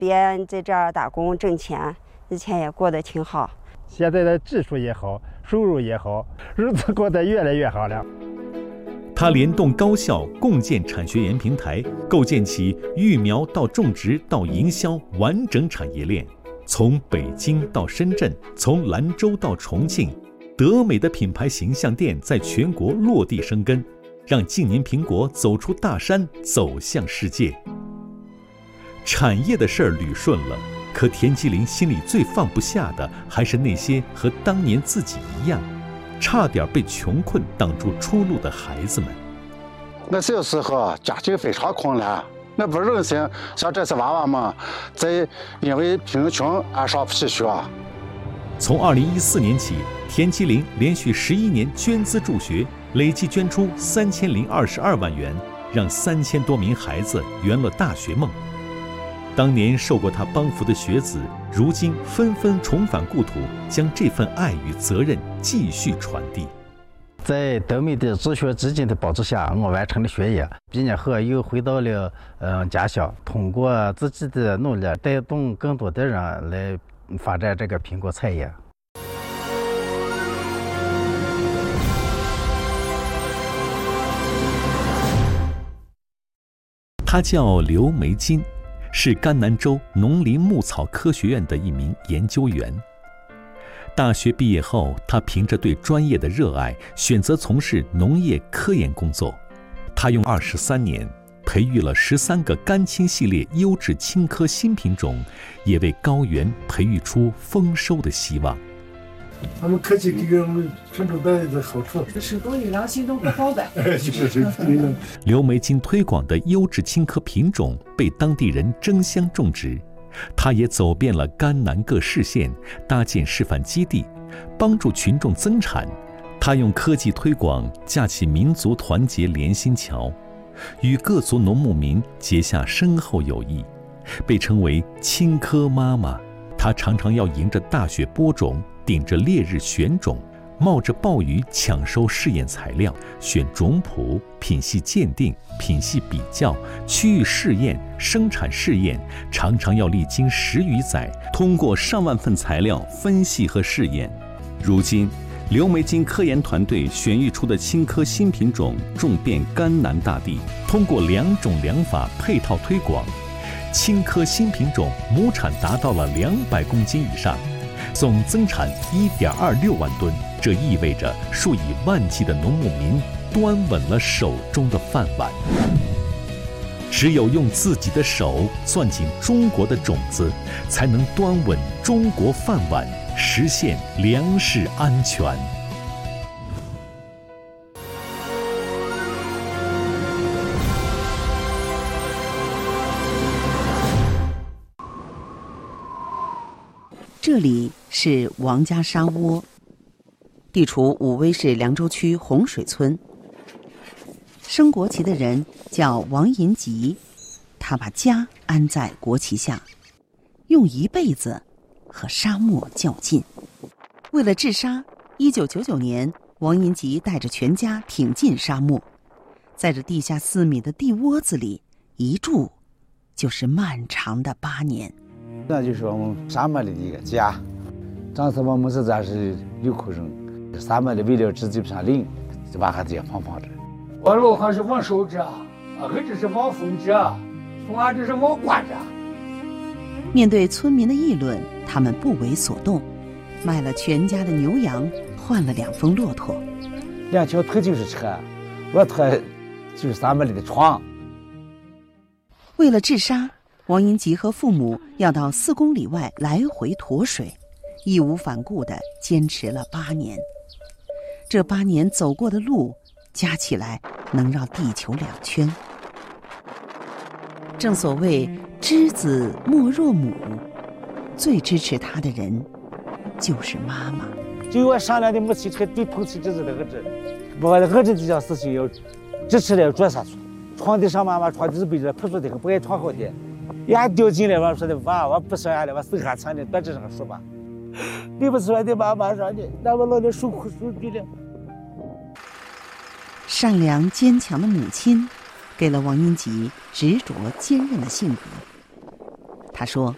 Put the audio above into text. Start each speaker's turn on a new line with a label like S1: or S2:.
S1: 边在这儿打工挣钱，以前也过得挺好。
S2: 现在的技术也好，收入也好，日子过得越来越好了。
S3: 他联动高校共建产学研平台，构建起育苗到种植到营销完整产业链，从北京到深圳，从兰州到重庆，德美的品牌形象店在全国落地生根，让近年苹果走出大山，走向世界。产业的事儿捋顺了，可田基林心里最放不下的，还是那些和当年自己一样，差点被穷困挡住出路的孩子们。
S4: 我小时候家境非常困难，我不忍心像这些娃娃们再因为贫穷而上不起学。
S3: 从2014年起，田基林连续11年捐资助学，累计捐出3022万元，让3000多名孩子圆了大学梦。当年受过他帮扶的学子，如今纷纷重返故土，将这份爱与责任继续传递。
S5: 在德美的助学基金的帮助下，我完成了学业。毕业后又回到了家乡，通过自己的努力，带动更多的人来发展这个苹果产业。
S3: 他叫刘梅金，是甘南州农林牧草科学院的一名研究员。大学毕业后，他凭着对专业的热爱，选择从事农业科研工作。他用23年培育了13个甘青系列优质青稞新品种，也为高原培育出丰收的希望。
S6: 他们科技给我们传承带来的好处，
S7: 手工艺良心都不好的。
S3: 刘梅金推广的优质青稞品种被当地人争相种植。他也走遍了甘南各市县，搭建示范基地，帮助群众增产。他用科技推广架起民族团结联心桥，与各族农牧民结下深厚友谊，被称为青稞妈妈。他常常要迎着大雪播种，顶着烈日选种，冒着暴雨抢收试验材料，选种谱，品系鉴定，品系比较，区域试验，生产试验，常常要历经10余载，通过上万份材料分析和试验。如今，刘梅金科研团队选育出的青稞新品种种遍甘南大地，通过2种2法配套推广，青稞新品种亩产达到了200公斤以上，总增产1.26万吨。这意味着数以万计的农牧民端稳了手中的饭碗。只有用自己的手攥紧中国的种子，才能端稳中国饭碗，实现粮食安全。
S7: 这里是王家沙窝，地处武威市凉州区洪水村。升国旗的人叫王银吉，他把家安在国旗下，用一辈子和沙漠较劲。为了治沙，1999年，王银吉带着全家挺进沙漠，在这地下4米的地窝子里，一住就是漫长的8年。
S5: 那就是我们沙漠里的一个家。当时我们是咱是6口人，沙漠的为了基本上零，就把孩子也放着。
S6: 我老汉是往手着，儿子是往风着，从俺这是往瓜着。
S7: 面对村民的议论，他们不为所动，卖了全家的牛羊，换了2峰骆驼。
S5: 2条腿就是车，骆驼就是沙漠里的床。
S7: 为了治沙，王银吉和父母要到4公里外来回驮水，义无反顾地坚持了8年。这8年走过的路，加起来能绕地球2圈。正所谓知子莫若母，最支持他的人就是妈妈。
S5: 就我善良的母亲和最疼惜自己的儿子，把我的儿子这件事情要支持了做下去。床底上妈妈床底是被子铺的很，不爱床好的，牙掉进来，我说的娃，我不说俺了，我手下藏的，多这样说吧。对不起我的妈妈说的，那我老的受苦受罪了。
S7: 善良坚强的母亲给了王银吉执着坚韧的性格。他说，